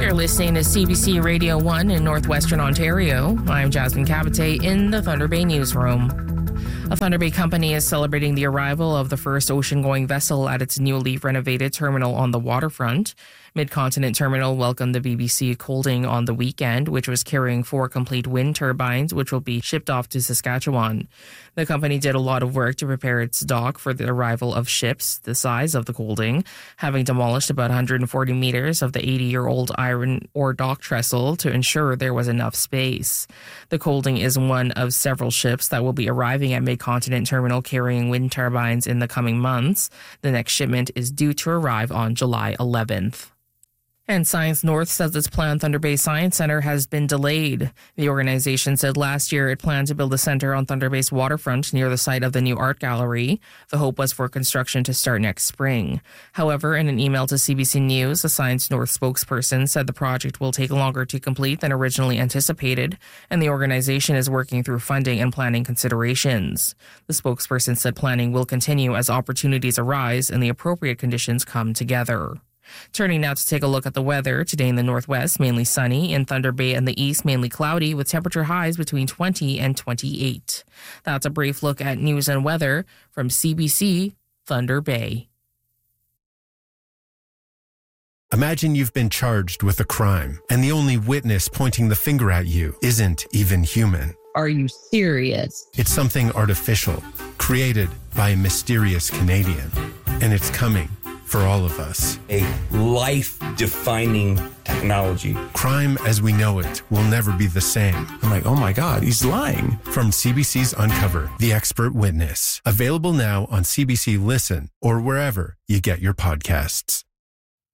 You're listening to CBC Radio 1 in Northwestern Ontario. I'm Jasmine Cabate in the Thunder Bay newsroom. A Thunder Bay company is celebrating the arrival of the first ocean-going vessel at its newly renovated terminal on the waterfront. Mid-Continent Terminal welcomed the BBC Colding on the weekend, which was carrying 4 complete wind turbines, which will be shipped off to Saskatchewan. The company did a lot of work to prepare its dock for the arrival of ships the size of the Colding, having demolished about 140 meters of the 80-year-old iron ore dock trestle to ensure there was enough space. The Colding is one of several ships that will be arriving at Mid-Continent Terminal carrying wind turbines in the coming months. The next shipment is due to arrive on July 11th. And Science North says its planned Thunder Bay Science Centre has been delayed. The organization said last year it planned to build a centre on Thunder Bay's waterfront near the site of the new art gallery. The hope was for construction to start next spring. However, in an email to CBC News, a Science North spokesperson said the project will take longer to complete than originally anticipated, and the organization is working through funding and planning considerations. The spokesperson said planning will continue as opportunities arise and the appropriate conditions come together. Turning now to take a look at the weather. Today in the northwest, mainly sunny. In Thunder Bay and the east, mainly cloudy, with temperature highs between 20 and 28. That's a brief look at news and weather from CBC Thunder Bay. Imagine you've been charged with a crime, and the only witness pointing the finger at you isn't even human. Are you serious? It's something artificial, created by a mysterious Canadian, and it's coming for all of us. A life-defining technology. Crime as we know it will never be the same. I'm like, oh my God, he's lying. From CBC's Uncover, The Expert Witness. Available now on CBC Listen or wherever you get your podcasts.